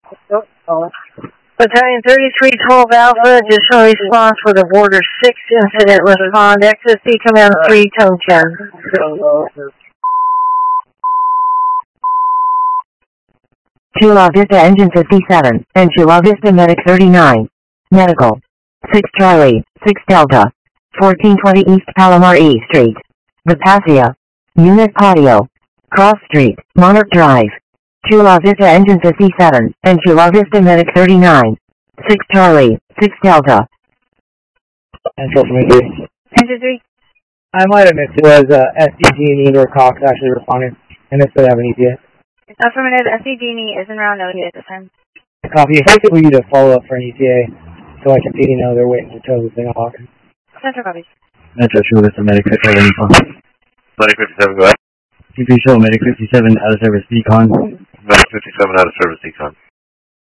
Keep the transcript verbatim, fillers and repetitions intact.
Oh. Battalion thirty-three twelve Alpha, additional response for the Border six incident. Respond. X S C Command three, Tone ten. Chula Vista Engine fifty-seven, and Chula Vista Medic thirty-nine. Medical. six Charlie, six Delta. fourteen twenty East Palomar E Street. Vipasia. Unit Patio. Cross Street, Monarch Drive. Chula Vista Engine fifty-seven, and Chula Vista Medic thirty-nine. six Charlie, six Delta. Central from three. Engine three. I might have missed it. It was uh, S D G and or Cox actually responding. And if they have an E T A. Affirmative, S D Genie is in round no at this time. Copy. If I could need to follow up for an E T A so I can see, you know, they're waiting to tow the thing off. Central copies. Metro Chula Vista Medic fifty-seven. Medic fifty-seven, go ahead. T P Show Medic fifty-seven out of service decon. Medic fifty-seven out of service decon.